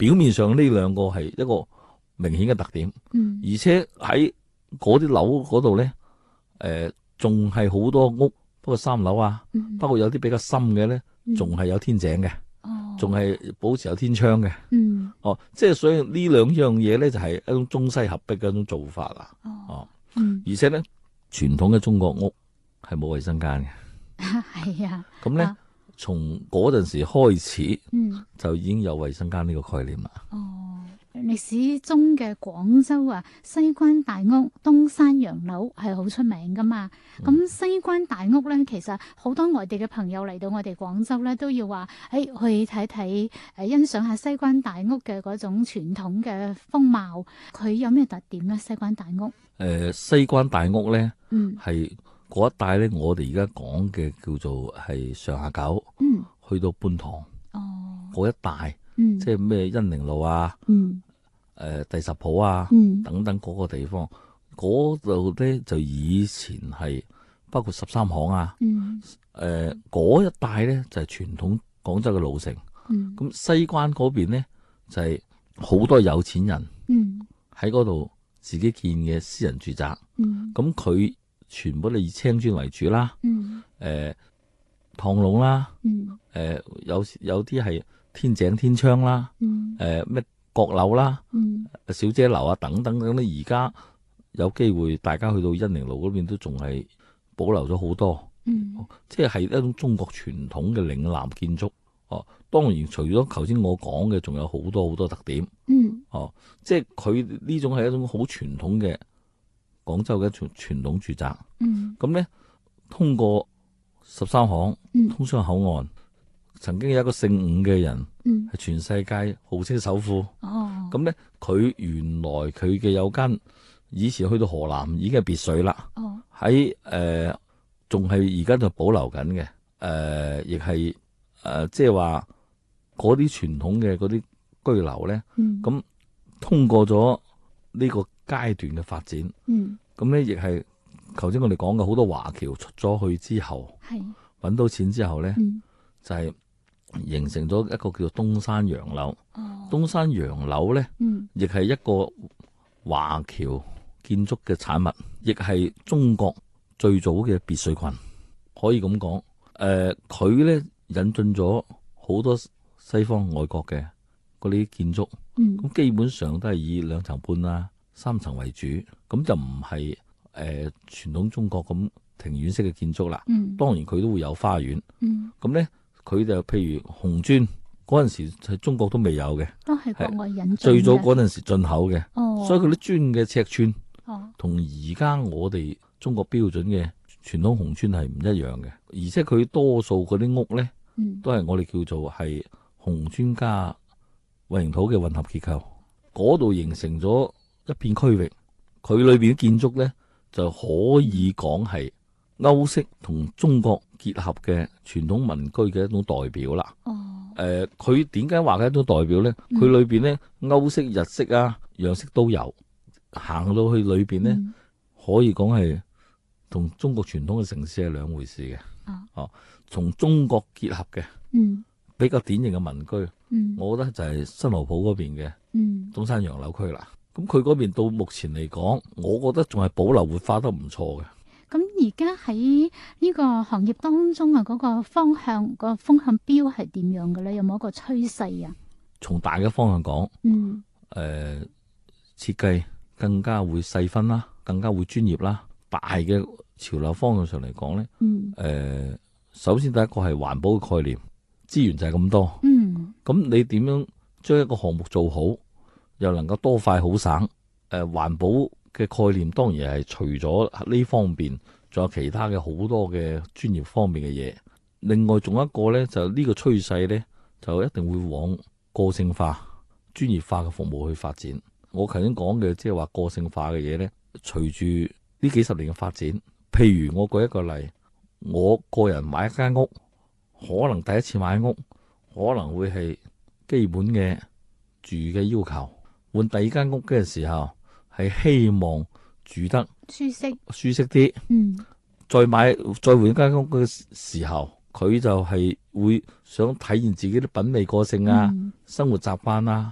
表面上呢兩個係一個明顯嘅特點，而且喺嗰啲樓嗰度咧，仲係好多屋，不過三樓啊，不過有啲比較深嘅咧，仲係有天井嘅，仲係保持有天窗嘅，即係所以呢兩樣嘢咧就係一種中西合璧嘅一種做法啦，而且咧傳統嘅中國屋係冇衛生間嘅， 係啊， 咁咧從嗰陣時開始，就已經有衛生間呢個概念啦。 歷史中嘅廣州啊，西關大屋、東山洋樓係好出名噶嘛。咁西關大屋咧，其實好多外地嘅朋友嚟到我哋廣州咧，都要話去睇睇，欣賞下西關大屋嘅嗰種傳統嘅風貌。佢有咩特點咧？西關大屋？ 西關大屋咧，係嗰一帶咧，我哋而家講嘅叫做係上下九，去到泮塘，嗰一帶。即係咩恩寧路啊，第十鋪啊，等等嗰個地方，嗰度咧就以前係包括13行啊，嗰一帶咧就係傳統廣州嘅老城。咁西關嗰邊咧就係好多有錢人喺嗰度自己建嘅私人住宅。咁佢全部都以青磚為主啦，趟籠啦，有啲係天井天窗啦，咩閣樓啦，小姐樓啊等等咁咧，而家有機會大家去到恩寧路嗰邊都仲係保留咗好多，即係一種中國傳統嘅嶺南建築。當然除咗頭先我講嘅，仲有好多好多特點。即係佢呢種係一種好傳統嘅廣州嘅傳統住宅。咁咧通過13行通商口岸。曾經有一個姓伍嘅人，係全世界號稱首富。咁咧，佢原來佢嘅有間以前去到河南已經係別墅啦。喺仲係而家就保留緊嘅。亦係即係話嗰啲傳統嘅嗰啲居樓咧。咁通過咗呢個階段嘅發展，咁咧亦係頭先我哋講嘅好多華僑出咗去之後，揾到錢之後咧，就係形成咗一個叫做東山洋樓。東山洋樓咧，亦係一個華僑建築嘅產物，亦係中國最早嘅別墅群，可以咁講。佢咧引進咗好多西方外國嘅嗰啲建築，咁基本上都係以2層半啊、3層為主，咁就唔係傳統中國咁庭院式嘅建築啦。當然佢都會有花園。咁咧。佢就譬如紅磚嗰陣時喺中國都未有嘅， 都係國外引進嘅， 最早嗰陣時進口嘅。所以佢啲磚嘅尺寸同而家我哋中國標準嘅傳統紅磚係唔一樣嘅，而且佢多數嗰啲屋咧，都係我哋叫做係紅磚加混凝土嘅混合結構，嗰度形成咗一片區域。佢裏邊嘅建築咧就可以講係歐式同中國結合嘅傳統民居嘅一種代表啦。佢點解話嘅一種代表咧？佢裏邊咧歐式、日式啊、洋式都有。行到去裏邊咧，可以講係同中國傳統嘅城市係兩回事嘅。從中國結合嘅，比較典型嘅民居，我覺得就係新濠浦嗰邊嘅東山洋樓區啦。咁佢嗰邊到目前嚟講，我覺得仲係保留活化得唔錯嘅。 咁而家喺呢個行業當中啊，嗰個方向、個風向標係點樣嘅咧？有冇一個趨勢啊？ 從大嘅方向講，設計更加會細分啦，更加會專業啦。大嘅潮流方向上嚟講咧，首先第一個係環保嘅概念，資源就係咁多。咁你點樣將一個項目做好，又能夠多快好省？環保嘅概念當然係除咗呢方面，仲有其他嘅好多嘅專業方面嘅嘢。另外仲有一個咧，就呢個趨勢咧，就一定會往個性化、專業化嘅服務去發展。我頭先講嘅即係話個性化嘅嘢咧，隨住呢幾十年嘅發展，譬如我舉一個例，我個人買一間屋，可能第一次買屋，可能會係基本嘅住嘅要求，換第二間屋嘅時候，係希望住得舒適啲。再換一間屋嘅時候，佢就係會想體現自己啲品味個性啊、生活習慣啊，